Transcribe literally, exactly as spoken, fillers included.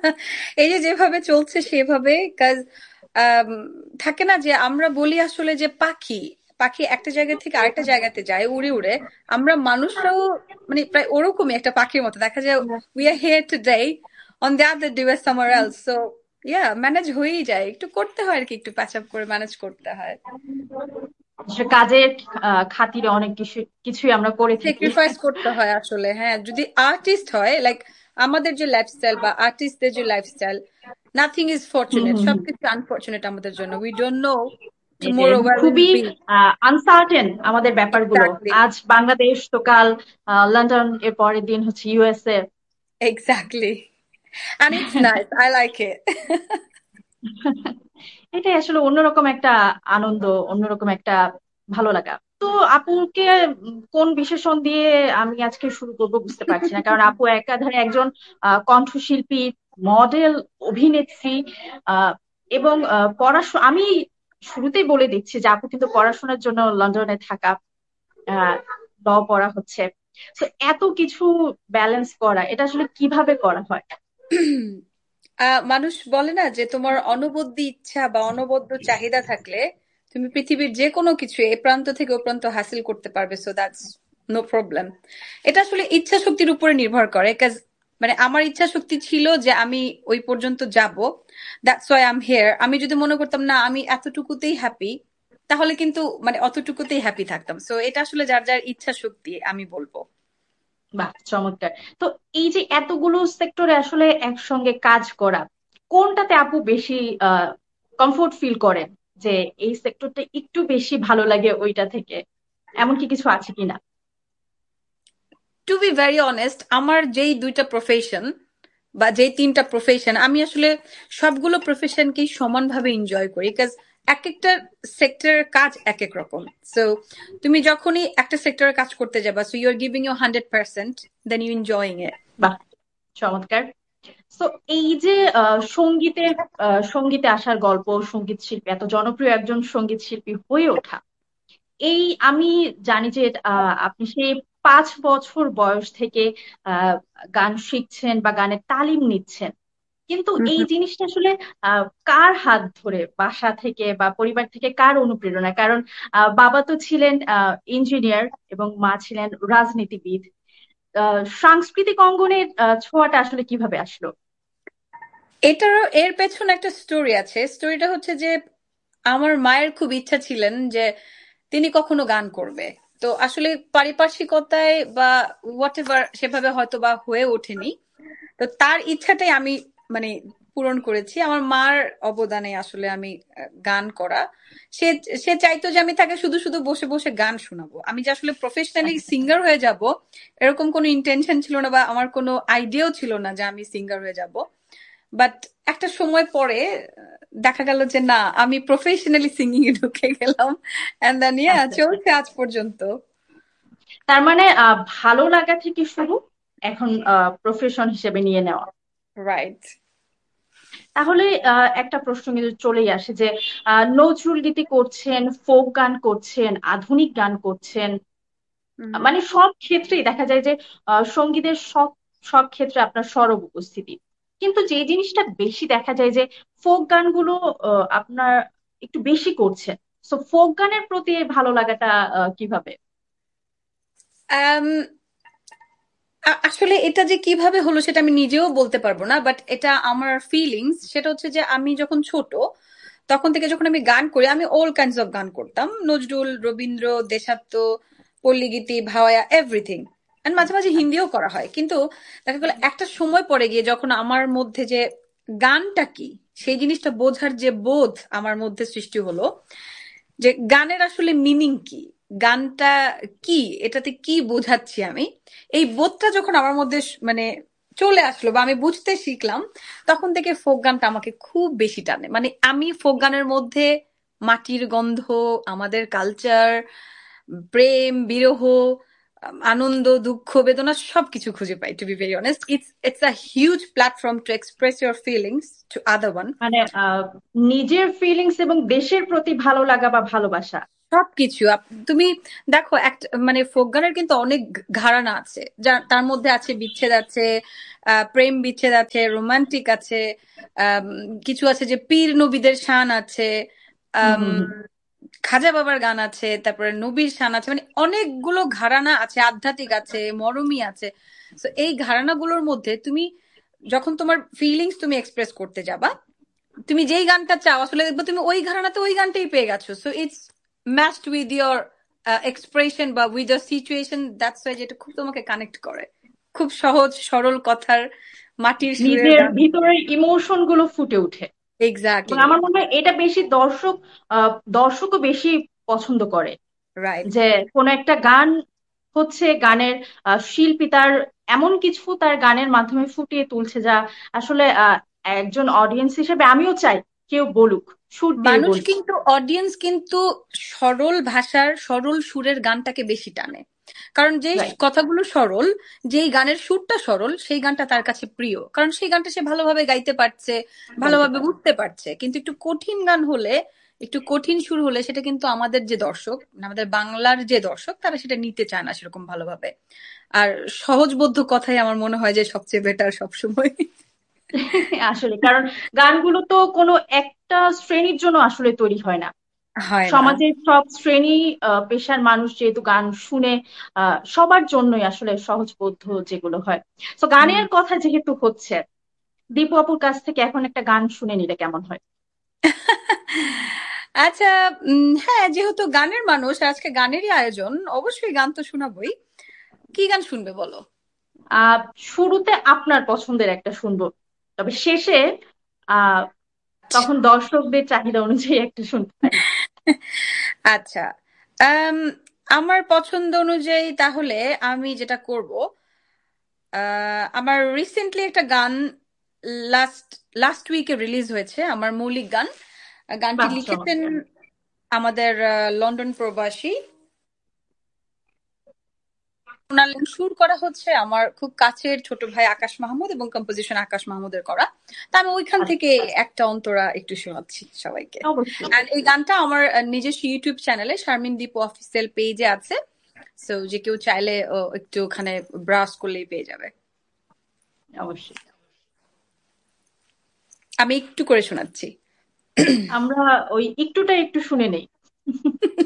এই যে যেভাবে চলছে সেভাবে, কাজ থাকে না যে আমরা বলি আসলে যে পাখি পাখি একটা জায়গা থেকে আরেকটা জায়গাতে যায় উড়ে উড়ে, আমরা মানুষরাও মানে প্রায় ওরকমই একটা পাখির মতো দেখা যায়। We are here today, on the other day war somewhere else. So yeah, manage হয়েই যায়, একটু করতে হয় আর কি, একটু প্যাচ আপ করে ম্যানেজ করতে হয়। আসলে কাজের আহ, খাতিরে অনেক কিছু কিছুই আমরা করে থাকি। স্যাক্রিফাইস করতে হয় আসলে। হ্যাঁ, যদি আর্টিস্ট হয় লাইক আমাদের যে লাইফস্টাইল বা আর্টিস্টদের যে lifestyle, nothing is hmm fortunate, হুম হুম। সবকিছু আনফরচুনেট আমাদের জন্য। উই ডোন্ট নো এটাই টুমোরো ওয়্যার উইল খুবই বি। আনসার্টেন আমাদের ব্যাপারগুলো। এক্স্যাক্টলি, আজ বাংলাদেশ তো কাল আহ, লন্ডন, এর পরের দিন হচ্ছে USA. Exactly. And it's nice, I like it. এটাই আসলে অন্যরকম একটা আনন্দ, অন্যরকম একটা ভালো লাগা। তো আপুকে উম, কোন বিশেষণ দিয়ে আমি আজকে শুরু করব বুঝতে পারছি না, কারণ আপু একাধারে একজন আহ, কণ্ঠশিল্পী, মডেল, অভিনেত্রী, আহ, এবং পড়াশোনা। আমি শুরুতেই বলে দিচ্ছি যে আপু কিন্তু পড়াশোনার জন্য লন্ডনে থাকা, ল পড়া হচ্ছে। তো এত কিছু ব্যালেন্স করা, এটা আসলে কিভাবে করা হয়? আহ মানুষ বলে না যে তোমার অনবদ্য ইচ্ছা বা অনবদ্য চাহিদা থাকলে তুমি পৃথিবীর যে কোনো কিছু এ প্রান্ত থেকে ও প্রান্ত হাসিল করতে পারবে। So that's no problem. এটা আসলে ইচ্ছা শক্তির উপরে নির্ভর করে। কাজ মানে আমার ইচ্ছা শক্তি ছিল যে আমি ওই পর্যন্ত যাব, that's why I am here. আমি যদি মনে করতাম না আমি এতটুকুতেই হ্যাপি, তাহলে কিন্তু মানে অতটুকুতেই হ্যাপি থাকতাম। সো এটা আসলে যার যার ইচ্ছা শক্তি আমি বলবো। বাহ, চমৎকার। তো এই যে এতগুলো সেক্টরে আসলে একসঙ্গে কাজ করা, কোনটাতে আপু বেশি কমফোর্ট ফিল করেন, যে এই সেক্টরটা একটু বেশি ভালো লাগে ওইটা থেকে? এমন কি কিছু আছে কিনা? টু বি ভেরি অনেস্ট, আমার যেই দুইটা প্রফেশন বা যেই তিনটা প্রফেশন, আমি আসলে সবগুলো প্রফেশনকেই সমানভাবে এনজয় করি। বিকজ এক একটা সেক্টরের কাজ এক এক রকম। সো তুমি যখনই একটা সেক্টরে কাজ করতে যাবা, so you are giving you hundred percent, then you enjoying it. বাহ, চমৎকার। তো এই যে আহ, সঙ্গীতের আহ, সঙ্গীতে আসার গল্প, সঙ্গীত শিল্পী, এত জনপ্রিয় একজন সঙ্গীত শিল্পী হয়ে ওঠা, এই আমি জানি যে আহ, আপনি সেই পাঁচ বছর বয়স থেকে আহ, গান শিখছেন বা গানের তালিম নিচ্ছেন। কিন্তু এই জিনিসটা আসলে আহ, কার হাত ধরে, বাসা থেকে বা পরিবার থেকে কার অনুপ্রেরণা? কারণ আহ, বাবা তো ছিলেন ইঞ্জিনিয়ার এবং মা ছিলেন রাজনীতিবিদ। আহ, সাংস্কৃতিক অঙ্গনের আহ, ছোঁয়াটা আসলে কিভাবে আসলো? এটারও এর পেছনে একটা স্টোরি আছে। স্টোরিটা হচ্ছে যে আমার মায়ের খুব ইচ্ছা ছিলেন যে তিনি কখনো গান করবে। তো আসলে পারিপার্শ্বিকতায় বা হোয়াট এভার সেভাবে হয়তো বা হয়ে ওঠেনি। তো তার ইচ্ছাটাই আমি মানে পূরণ করেছি আমার মার অবদানে। আসলে আমি আহ, গান করা, সে সে চাইতো যে আমি তাকে শুধু শুধু বসে বসে গান শোনাবো। আমি যে আসলে প্রফেশনালি আচ্ছা আচ্ছা। সিঙ্গার হয়ে যাব এরকম কোনো ইন্টেনশন ছিল না, বা আমার কোনো আইডিয়াও ছিল না যে আমি সিঙ্গার হয়ে যাব। বাট একটা সময় পরে আহ, দেখা গেল যে না, আমি প্রফেশনালি সিঙ্গিং এ ঢুকে গেলাম। এন্ড দেন ইয়া আচ্ছা আচ্ছা। চলছে আজ পর্যন্ত। তার মানে আহ, ভালো লাগা থেকে শুরু, এখন প্রফেশন হিসেবে নিয়ে নেওয়া। রাইট। তাহলে আহ, একটা প্রশ্ন কিন্তু চলেই আসে যে আহ, নজরুল গীতি করছেন, ফোক গান করছেন, আধুনিক গান করছেন, মানে সব ক্ষেত্রেই দেখা যায় যে আহ, সঙ্গীতের সব সব ক্ষেত্রে আপনার সরব উপস্থিতি। কিন্তু যে জিনিসটা বেশি দেখা যায় যে ফোক গানগুলো আহ, আপনার একটু বেশি করছেন। সো ফোক গানের প্রতি ভালো লাগাটা আহ, কিভাবে? আ- আসলে এটা যে কিভাবে হলো সেটা আমি নিজেও বলতে পারবো না, বাট এটা আমার ফিলিংস। সেটা হচ্ছে যে আমি যখন ছোট তখন থেকে যখন আমি গান করি, আমি অল কাইন্ডস অফ গান করতাম, নজরুল, রবীন্দ্র, দেশাত্ম, পল্লীগীতি, ভাওয়ায়া, এভরিথিং। এন্ড মাঝে মাঝে হিন্দিও করা হয়। কিন্তু দেখা গেলো একটা সময় পরে গিয়ে যখন আমার মধ্যে যে গানটা কি সেই জিনিসটা বোঝার যে বোধ আমার মধ্যে সৃষ্টি হলো, যে গানের আসলে মিনিং কি, গানটা কি, এটাতে কি বোঝাচ্ছি আমি, এই বোধটা যখন আমার মধ্যে স- মানে চলে আসলো বা আমি বুঝতে শিখলাম, তখন থেকে ফোক গানটা আমাকে খুব বেশি টানে। মানে আমি ফোক গানের মধ্যে মাটির গন্ধ, আমাদের কালচার, প্রেম, বিরহ, আম, আনন্দ, দুঃখ, বেদনা সবকিছু খুঁজে পাই। Two be very honest, it's it's a huge platform to express your feelings to other one. মানে আহ নিজের ফিলিংস এবং দেশের প্রতি ভালো লাগা বা ভালোবাসা, সবকিছু আপ- তুমি দেখো একটা মানে ফোক গানের কিন্তু অনেক ঘরানা আছে, যা তার মধ্যে আছে বিচ্ছেদ আছে, আহ, প্রেম বিচ্ছেদ আছে, রোমান্টিক আছে, আম, কিছু আছে যে পীর নবীদের শান আছে, হুম আম, হুম হুম। খাজা বাবার গান আছে, তারপরে নবীর শান আছে, মানে অনেকগুলো ঘরানা আছে, আধ্যাত্মিক আছে, মরমী আছে। তো এই ঘরানাগুলোর মধ্যে তুমি যখন তোমার ফিলিংস তুমি এক্সপ্রেস করতে যাবা, তুমি যেই গানটা চাও আসলে দেখবো তুমি ওই ঘরানাতে ওই গানটাই পেয়ে গেছো। So it's matched with your expression বা with your situation, that's why যেটা খুব তোমাকে কানেক্ট করে। খুব সহজ সরল কথার মাটির সুরের নিজের গান। ভিতরের ইমোশন গুলো ফুটে ওঠে। এবং এক্স্যাক্টলি। আমার মনে হয় এটা বেশি দর্শক আহ দর্শকও বেশি পছন্দ করে, রাইট। যে কোন একটা গান হচ্ছে গানের আহ, শিল্পী তার এমন কিছু তার গানের মাধ্যমে ফুটিয়ে তুলছে যা আসলে আহ, একজন অডিয়েন্স হিসেবে আমিও চাই কেউ বলুক, সুর দিয়ে মানুষ বলুক। কিন্তু অডিয়েন্স কিন্তু সরল ভাষার সরল সুরের গানটাকে বেশি টানে, কারণ যেই রাইট। কথাগুলো সরল, যেই গানের সুরটা সরল, সেই গানটা তার কাছে প্রিয়, কারণ সেই গানটা সে ভালোভাবে গাইতে পারছে, গাইতে ভালোভাবে পারে। উঠতে পারছে। কিন্তু একটু কঠিন গান হলে, একটু কঠিন সুর হলে সেটা কিন্তু আমাদের যে দর্শক, মানে আমাদের বাংলার যে দর্শক, তারা সেটা নিতে চায় না সেরকম ভালোভাবে। আর সহজবোধ্য কথাই আমার মনে হয় যে সবচেয়ে বেটার সবসময়। আসলে কারণ গানগুলো তো কোনো একটা শ্রেণীর জন্য আসলে তৈরি হয় না। হয় না। সমাজের সব শ্রেণী আহ, পেশার মানুষ যেহেতু গান শুনে, আহ, সবার জন্যই আসলে সহজবোধ্য যেগুলো হয়। তো হুম। গানের কথা যেহেতু হচ্ছে, দীপু আপুর কাছ থেকে এখন একটা গান শুনে নিলে কেমন হয়? আচ্ছা। উম, হ্যাঁ, যেহেতু গানের মানুষ আর আজকে গানেরই আয়োজন, অবশ্যই গান তো শোনাবই। কি গান শুনবে বলো? আহ শুরুতে আপনার পছন্দের একটা শুনবো, তবে শেষে আহ তখন দর্শকদের চাহিদা অনুযায়ী একটা শুনতে পারি। আচ্ছা। আম, আমার পছন্দ অনুযায়ী তাহলে আমি যেটা করব, আহ, আমার রিসেন্টলি একটা গান লাস্ট লাস্ট উইকে রিলিজ হয়েছে, আমার মৌলিক গান। গানটি বাহ, লিখেছেন চমৎকার। আমাদের আহ, লন্ডন প্রবাসী। শোনালেন, সুর করা হচ্ছে আমার খুব কাছের ছোট ভাই আকাশ মাহমুদ, এবং কম্পোজিশন আকাশ মাহমুদের করা। তা আমি ওইখান আচ্ছা, থেকে একটা অন্তরা একটু শোনাচ্ছি সবাইকে। অবশ্যই। আর এই গানটা আমার আহ, নিজস্ব ইউটিউব চ্যানেলে শারমিন দীপ অফিসিয়াল পেজে আছে। সো যে কেউ চাইলে ও, একটু ওখানে ব্রাউজ করলেই পেয়ে যাবে। অবশ্যই। আমি একটু করে শোনাচ্ছি। আমরা ওই একটুটা একটু শুনে নেই।